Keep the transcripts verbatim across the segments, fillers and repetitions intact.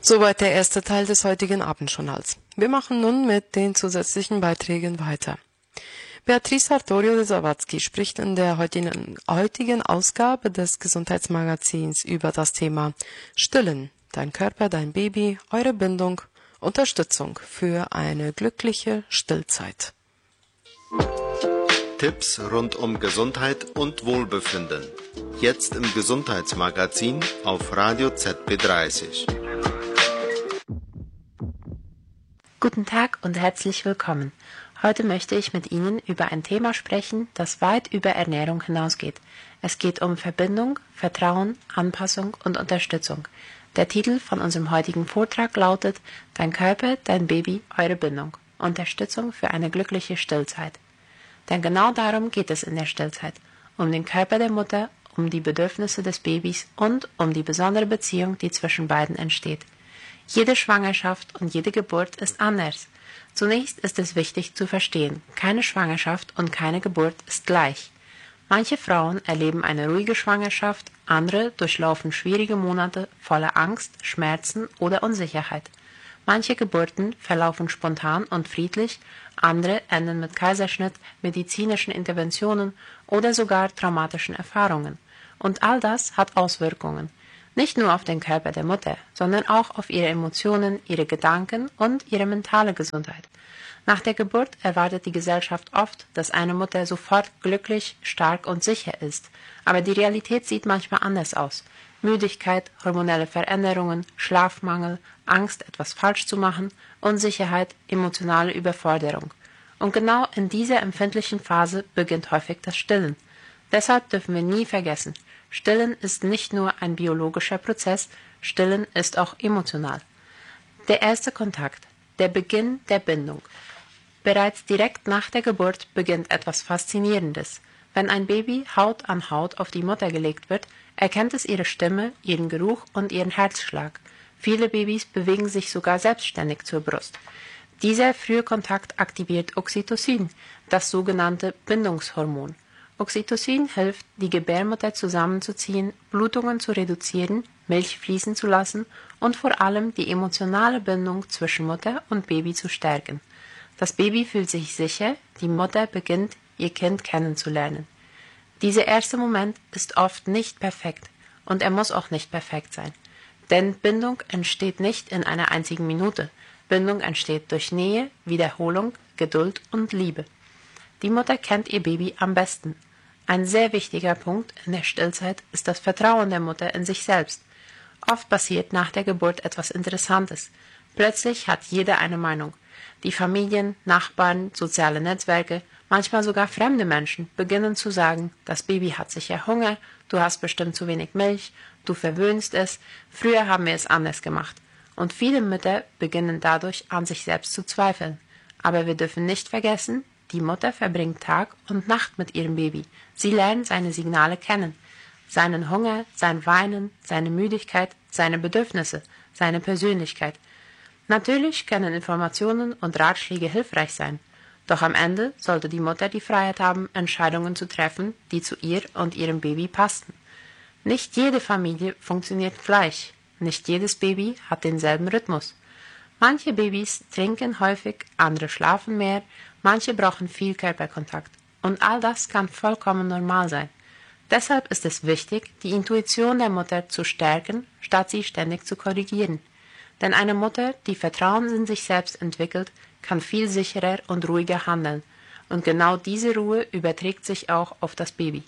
Soweit der erste Teil des heutigen Abendjournals. Wir machen nun mit den zusätzlichen Beiträgen weiter. Beatrice Sartorio de Sawatzki spricht in der heutigen, heutigen Ausgabe des Gesundheitsmagazins über das Thema Stillen, dein Körper, dein Baby, eure Bindung, Unterstützung für eine glückliche Stillzeit. Tipps rund um Gesundheit und Wohlbefinden. Jetzt im Gesundheitsmagazin auf Radio Z B dreißig. Guten Tag und herzlich willkommen. Heute möchte ich mit Ihnen über ein Thema sprechen, das weit über Ernährung hinausgeht. Es geht um Verbindung, Vertrauen, Anpassung und Unterstützung. Der Titel von unserem heutigen Vortrag lautet Dein Körper, dein Baby, eure Bindung. Unterstützung für eine glückliche Stillzeit. Denn genau darum geht es in der Stillzeit. Um den Körper der Mutter, um die Bedürfnisse des Babys und um die besondere Beziehung, die zwischen beiden entsteht. Jede Schwangerschaft und jede Geburt ist anders. Zunächst ist es wichtig zu verstehen, keine Schwangerschaft und keine Geburt ist gleich. Manche Frauen erleben eine ruhige Schwangerschaft, andere durchlaufen schwierige Monate voller Angst, Schmerzen oder Unsicherheit. Manche Geburten verlaufen spontan und friedlich, andere enden mit Kaiserschnitt, medizinischen Interventionen oder sogar traumatischen Erfahrungen. Und all das hat Auswirkungen. Nicht nur auf den Körper der Mutter, sondern auch auf ihre Emotionen, ihre Gedanken und ihre mentale Gesundheit. Nach der Geburt erwartet die Gesellschaft oft, dass eine Mutter sofort glücklich, stark und sicher ist. Aber die Realität sieht manchmal anders aus. Müdigkeit, hormonelle Veränderungen, Schlafmangel, Angst, etwas falsch zu machen, Unsicherheit, emotionale Überforderung. Und genau in dieser empfindlichen Phase beginnt häufig das Stillen. Deshalb dürfen wir nie vergessen, Stillen ist nicht nur ein biologischer Prozess, Stillen ist auch emotional. Der erste Kontakt, der Beginn der Bindung. Bereits direkt nach der Geburt beginnt etwas Faszinierendes. Wenn ein Baby Haut an Haut auf die Mutter gelegt wird, erkennt es ihre Stimme, ihren Geruch und ihren Herzschlag. Viele Babys bewegen sich sogar selbstständig zur Brust. Dieser frühe Kontakt aktiviert Oxytocin, das sogenannte Bindungshormon. Oxytocin hilft, die Gebärmutter zusammenzuziehen, Blutungen zu reduzieren, Milch fließen zu lassen und vor allem die emotionale Bindung zwischen Mutter und Baby zu stärken. Das Baby fühlt sich sicher, die Mutter beginnt, ihr Kind kennenzulernen. Dieser erste Moment ist oft nicht perfekt und er muss auch nicht perfekt sein. Denn Bindung entsteht nicht in einer einzigen Minute. Bindung entsteht durch Nähe, Wiederholung, Geduld und Liebe. Die Mutter kennt ihr Baby am besten. Ein sehr wichtiger Punkt in der Stillzeit ist das Vertrauen der Mutter in sich selbst. Oft passiert nach der Geburt etwas Interessantes. Plötzlich hat jeder eine Meinung. Die Familien, Nachbarn, soziale Netzwerke, manchmal sogar fremde Menschen beginnen zu sagen, das Baby hat sicher Hunger, du hast bestimmt zu wenig Milch, du verwöhnst es, früher haben wir es anders gemacht. Und viele Mütter beginnen dadurch an sich selbst zu zweifeln. Aber wir dürfen nicht vergessen, die Mutter verbringt Tag und Nacht mit ihrem Baby. Sie lernt seine Signale kennen. Seinen Hunger, sein Weinen, seine Müdigkeit, seine Bedürfnisse, seine Persönlichkeit. Natürlich können Informationen und Ratschläge hilfreich sein. Doch am Ende sollte die Mutter die Freiheit haben, Entscheidungen zu treffen, die zu ihr und ihrem Baby passen. Nicht jede Familie funktioniert gleich. Nicht jedes Baby hat denselben Rhythmus. Manche Babys trinken häufig, andere schlafen mehr, manche brauchen viel Körperkontakt. Und all das kann vollkommen normal sein. Deshalb ist es wichtig, die Intuition der Mutter zu stärken, statt sie ständig zu korrigieren. Denn eine Mutter, die Vertrauen in sich selbst entwickelt, kann viel sicherer und ruhiger handeln. Und genau diese Ruhe überträgt sich auch auf das Baby.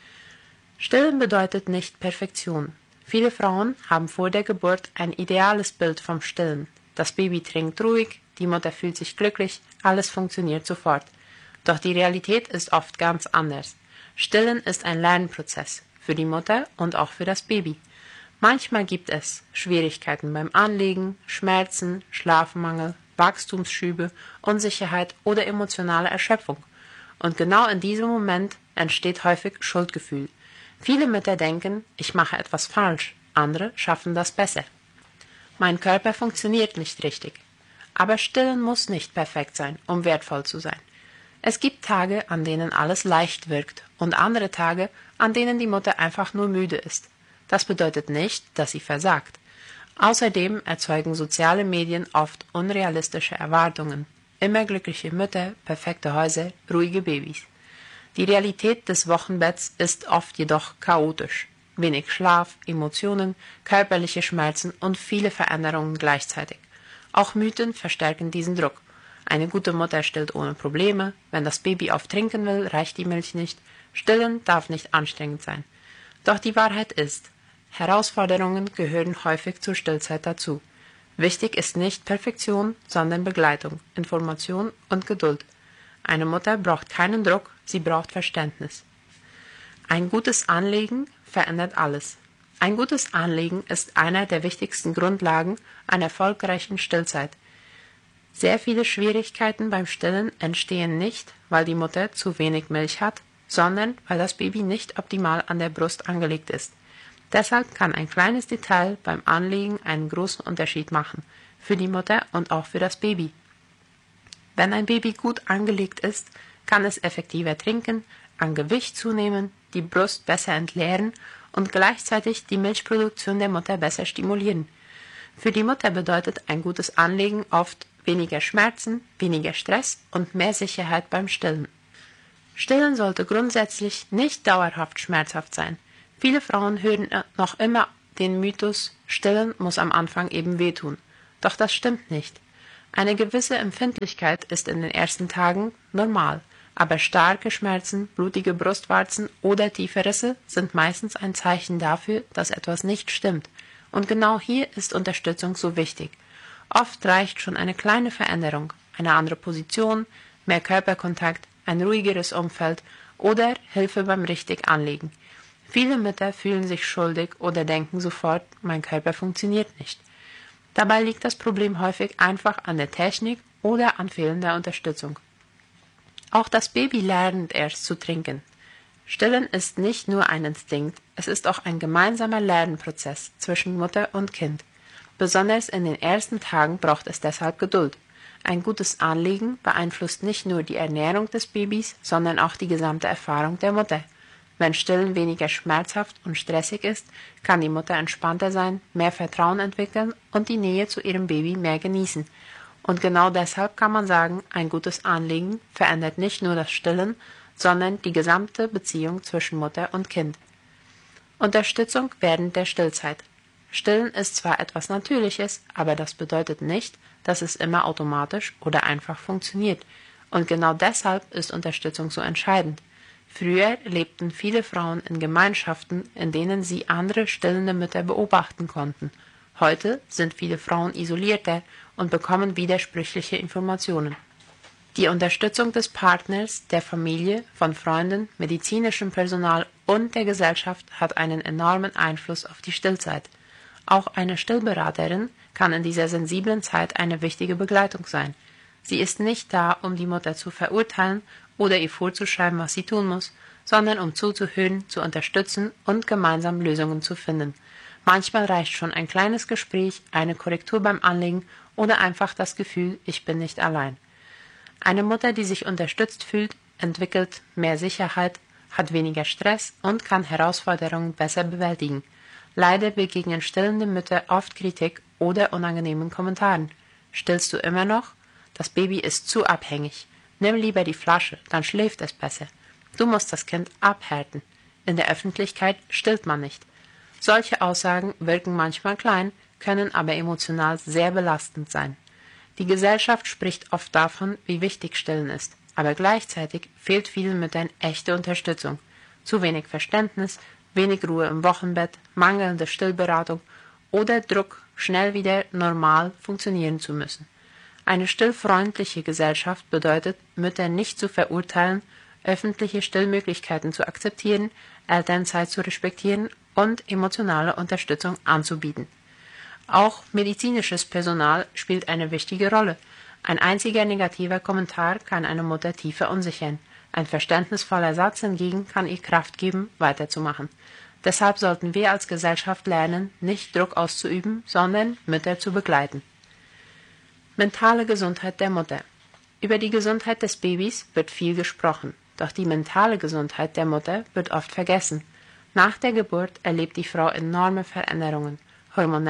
Stillen bedeutet nicht Perfektion. Viele Frauen haben vor der Geburt ein ideales Bild vom Stillen. Das Baby trinkt ruhig, die Mutter fühlt sich glücklich, alles funktioniert sofort. Doch die Realität ist oft ganz anders. Stillen ist ein Lernprozess, für die Mutter und auch für das Baby. Manchmal gibt es Schwierigkeiten beim Anlegen, Schmerzen, Schlafmangel, Wachstumsschübe, Unsicherheit oder emotionale Erschöpfung. Und genau in diesem Moment entsteht häufig Schuldgefühl. Viele Mütter denken, ich mache etwas falsch, andere schaffen das besser. Mein Körper funktioniert nicht richtig. Aber Stillen muss nicht perfekt sein, um wertvoll zu sein. Es gibt Tage, an denen alles leicht wirkt und andere Tage, an denen die Mutter einfach nur müde ist. Das bedeutet nicht, dass sie versagt. Außerdem erzeugen soziale Medien oft unrealistische Erwartungen. Immer glückliche Mütter, perfekte Häuser, ruhige Babys. Die Realität des Wochenbetts ist oft jedoch chaotisch. Wenig Schlaf, Emotionen, körperliche Schmerzen und viele Veränderungen gleichzeitig. Auch Mythen verstärken diesen Druck. Eine gute Mutter stillt ohne Probleme. Wenn das Baby oft trinken will, reicht die Milch nicht. Stillen darf nicht anstrengend sein. Doch die Wahrheit ist, Herausforderungen gehören häufig zur Stillzeit dazu. Wichtig ist nicht Perfektion, sondern Begleitung, Information und Geduld. Eine Mutter braucht keinen Druck, sie braucht Verständnis. Ein gutes Anlegen verändert alles. Ein gutes Anlegen ist einer der wichtigsten Grundlagen einer erfolgreichen Stillzeit. Sehr viele Schwierigkeiten beim Stillen entstehen nicht, weil die Mutter zu wenig Milch hat, sondern weil das Baby nicht optimal an der Brust angelegt ist. Deshalb kann ein kleines Detail beim Anlegen einen großen Unterschied machen, für die Mutter und auch für das Baby. Wenn ein Baby gut angelegt ist, kann es effektiver trinken, an Gewicht zunehmen, die Brust besser entleeren und gleichzeitig die Milchproduktion der Mutter besser stimulieren. Für die Mutter bedeutet ein gutes Anlegen oft weniger Schmerzen, weniger Stress und mehr Sicherheit beim Stillen. Stillen sollte grundsätzlich nicht dauerhaft schmerzhaft sein. Viele Frauen hören noch immer den Mythos, Stillen muss am Anfang eben wehtun. Doch das stimmt nicht. Eine gewisse Empfindlichkeit ist in den ersten Tagen normal, aber starke Schmerzen, blutige Brustwarzen oder tiefe Risse sind meistens ein Zeichen dafür, dass etwas nicht stimmt. Und genau hier ist Unterstützung so wichtig. Oft reicht schon eine kleine Veränderung, eine andere Position, mehr Körperkontakt, ein ruhigeres Umfeld oder Hilfe beim richtig Anlegen. Viele Mütter fühlen sich schuldig oder denken sofort, mein Körper funktioniert nicht. Dabei liegt das Problem häufig einfach an der Technik oder an fehlender Unterstützung. Auch das Baby lernt erst zu trinken. Stillen ist nicht nur ein Instinkt, es ist auch ein gemeinsamer Lernprozess zwischen Mutter und Kind. Besonders in den ersten Tagen braucht es deshalb Geduld. Ein gutes Anlegen beeinflusst nicht nur die Ernährung des Babys, sondern auch die gesamte Erfahrung der Mutter. Wenn Stillen weniger schmerzhaft und stressig ist, kann die Mutter entspannter sein, mehr Vertrauen entwickeln und die Nähe zu ihrem Baby mehr genießen. Und genau deshalb kann man sagen, ein gutes Anlegen verändert nicht nur das Stillen, sondern die gesamte Beziehung zwischen Mutter und Kind. Unterstützung während der Stillzeit. Stillen ist zwar etwas Natürliches, aber das bedeutet nicht, dass es immer automatisch oder einfach funktioniert. Und genau deshalb ist Unterstützung so entscheidend. Früher lebten viele Frauen in Gemeinschaften, in denen sie andere stillende Mütter beobachten konnten. Heute sind viele Frauen isolierter und bekommen widersprüchliche Informationen. Die Unterstützung des Partners, der Familie, von Freunden, medizinischem Personal und der Gesellschaft hat einen enormen Einfluss auf die Stillzeit. Auch eine Stillberaterin kann in dieser sensiblen Zeit eine wichtige Begleitung sein. Sie ist nicht da, um die Mutter zu verurteilen oder ihr vorzuschreiben, was sie tun muss, sondern um zuzuhören, zu unterstützen und gemeinsam Lösungen zu finden. Manchmal reicht schon ein kleines Gespräch, eine Korrektur beim Anlegen oder einfach das Gefühl, ich bin nicht allein. Eine Mutter, die sich unterstützt fühlt, entwickelt mehr Sicherheit, hat weniger Stress und kann Herausforderungen besser bewältigen. Leider begegnen stillende Mütter oft Kritik oder unangenehmen Kommentaren. Stillst du immer noch? Das Baby ist zu abhängig. Nimm lieber die Flasche, dann schläft es besser. Du musst das Kind abhärten. In der Öffentlichkeit stillt man nicht. Solche Aussagen wirken manchmal klein, können aber emotional sehr belastend sein. Die Gesellschaft spricht oft davon, wie wichtig Stillen ist, aber gleichzeitig fehlt vielen Müttern echte Unterstützung. Zu wenig Verständnis, wenig Ruhe im Wochenbett, mangelnde Stillberatung oder Druck, schnell wieder normal funktionieren zu müssen. Eine stillfreundliche Gesellschaft bedeutet, Mütter nicht zu verurteilen, öffentliche Stillmöglichkeiten zu akzeptieren, Elternzeit zu respektieren und emotionale Unterstützung anzubieten. Auch medizinisches Personal spielt eine wichtige Rolle. Ein einziger negativer Kommentar kann eine Mutter tief verunsichern. Ein verständnisvoller Satz hingegen kann ihr Kraft geben, weiterzumachen. Deshalb sollten wir als Gesellschaft lernen, nicht Druck auszuüben, sondern Mütter zu begleiten. Mentale Gesundheit der Mutter. Über die Gesundheit des Babys wird viel gesprochen, doch die mentale Gesundheit der Mutter wird oft vergessen. Nach der Geburt erlebt die Frau enorme Veränderungen, hormonell,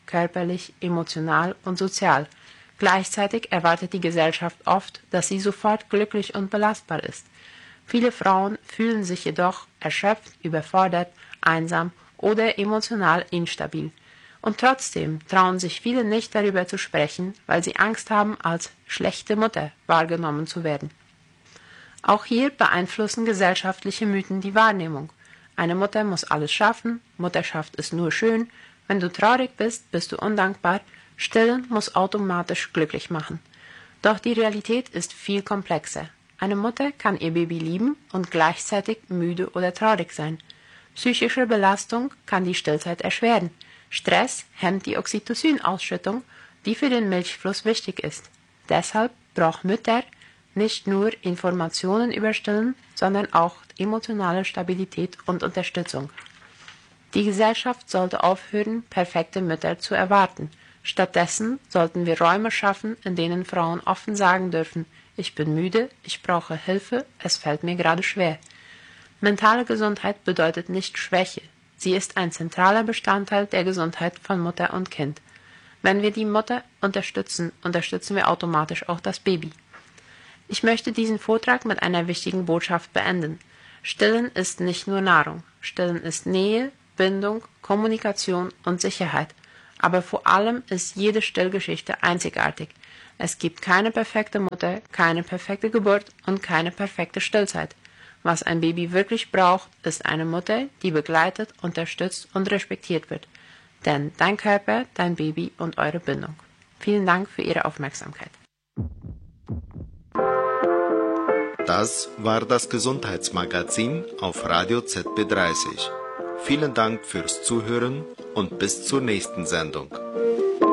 körperlich, emotional und sozial. Gleichzeitig erwartet die Gesellschaft oft, dass sie sofort glücklich und belastbar ist. Viele Frauen fühlen sich jedoch erschöpft, überfordert, einsam oder emotional instabil. Und trotzdem trauen sich viele nicht darüber zu sprechen, weil sie Angst haben, als schlechte Mutter wahrgenommen zu werden. Auch hier beeinflussen gesellschaftliche Mythen die Wahrnehmung. Eine Mutter muss alles schaffen, Mutterschaft ist nur schön, wenn du traurig bist, bist du undankbar, Stillen muss automatisch glücklich machen. Doch die Realität ist viel komplexer. Eine Mutter kann ihr Baby lieben und gleichzeitig müde oder traurig sein. Psychische Belastung kann die Stillzeit erschweren. Stress hemmt die Oxytocin-Ausschüttung, die für den Milchfluss wichtig ist. Deshalb braucht Mütter nicht nur Informationen über Stillen, sondern auch emotionale Stabilität und Unterstützung. Die Gesellschaft sollte aufhören, perfekte Mütter zu erwarten. Stattdessen sollten wir Räume schaffen, in denen Frauen offen sagen dürfen, ich bin müde, ich brauche Hilfe, es fällt mir gerade schwer. Mentale Gesundheit bedeutet nicht Schwäche. Sie ist ein zentraler Bestandteil der Gesundheit von Mutter und Kind. Wenn wir die Mutter unterstützen, unterstützen wir automatisch auch das Baby. Ich möchte diesen Vortrag mit einer wichtigen Botschaft beenden. Stillen ist nicht nur Nahrung. Stillen ist Nähe, Bindung, Kommunikation und Sicherheit. Aber vor allem ist jede Stillgeschichte einzigartig. Es gibt keine perfekte Mutter, keine perfekte Geburt und keine perfekte Stillzeit. Was ein Baby wirklich braucht, ist eine Mutter, die begleitet, unterstützt und respektiert wird. Denn dein Körper, dein Baby und eure Bindung. Vielen Dank für Ihre Aufmerksamkeit. Das war das Gesundheitsmagazin auf Radio Z B dreißig. Vielen Dank fürs Zuhören und bis zur nächsten Sendung.